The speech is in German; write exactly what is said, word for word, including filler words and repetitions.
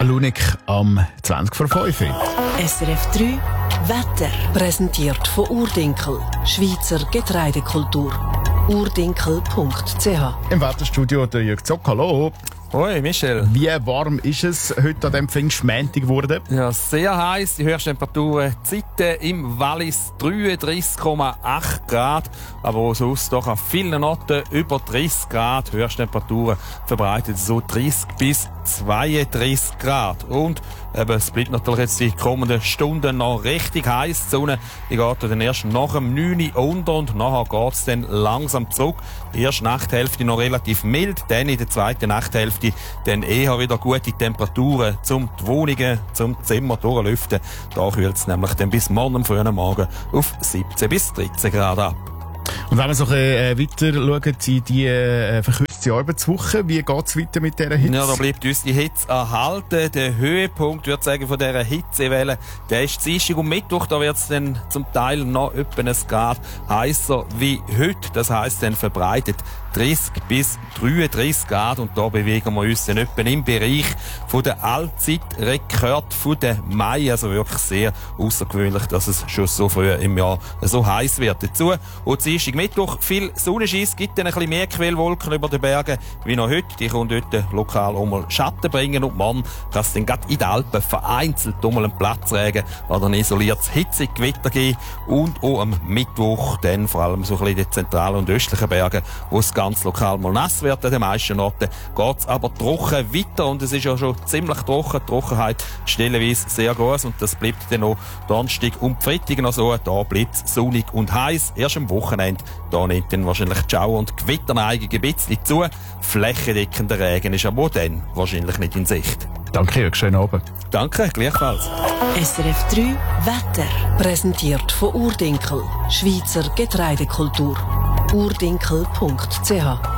Lunik am zwanzig vor fünf. S R F drei Wetter. Präsentiert von Urdinkel, Schweizer Getreidekultur. urdinkel punkt c h. Im Wetterstudio der Jürg Zock. Hallo. Hoi, Michel. Wie warm ist es heute an diesem Pfingstmontag geworden? Ja, sehr heiß. Die Höchsttemperaturen Zeiten im Wallis dreiunddreißig Komma acht Grad. Aber sonst doch an vielen Orten über dreißig Grad. Höchsttemperaturen verbreitet so dreißig bis zweiunddreißig Grad. Und eben, es bleibt natürlich jetzt die kommenden Stunden noch richtig heiß. Die Sonne die geht dann erst nach dem neun Uhr unter und nachher geht es dann langsam zurück. Die erste Nachthälfte noch relativ mild, dann in der zweiten Nachthälfte dann eher wieder gute Temperaturen zum die Wohnungen, zum Zimmer durchlüften. Da kühlt es nämlich dann bis morgen am frühen Morgen auf siebzehn bis dreizehn Grad ab. Und wenn wir so ein bisschen weiter schauen, in die äh, verkürzte Arbeitswoche, wie geht es weiter mit dieser Hitze? Ja, da bleibt uns die Hitze erhalten. Der Höhepunkt, würde ich sagen, von dieser Hitzewelle, der ist Dienstag und Mittwoch. Da wird es dann zum Teil noch etwa ein Grad heißer wie heute. Das heisst dann verbreitet dreißig bis dreiunddreißig Grad. Und da bewegen wir uns dann etwa im Bereich von der Allzeitrekord von der Mai. Also wirklich sehr außergewöhnlich, dass es schon so früh im Jahr so heiß wird. Dazu und Dienstag, Mittwoch viel Sonnenschein, gibt dann ein bisschen mehr Quellwolken über den Bergen wie noch heute. Die können dort lokal auch mal Schatten bringen und man kann es dann gerade in den Alpen vereinzelt um einen Platzregen oder ein isoliertes Hitzegewitter geben. Und auch am Mittwoch dann vor allem so ein bisschen in den zentralen und östlichen Bergen, wo es ganz lokal mal nass wird. An den meisten Orten geht es aber trocken weiter und es ist ja schon ziemlich trocken. Die Trockenheit stellenweise sehr groß und das bleibt dann auch Donnerstag und Freitag noch so. Da bleibt es sonnig und heiß. Erst am Wochenende, da nimmt dann wahrscheinlich die Schauer- und Gewitterneigung ein bisschen zu. Flächendeckender Regen ist aber dann wahrscheinlich nicht in Sicht. Danke, Jürg. Schönen Abend. Danke, gleichfalls. S R F drei Wetter. Präsentiert von Urdinkel, Schweizer Getreidekultur. urdinkel punkt c h.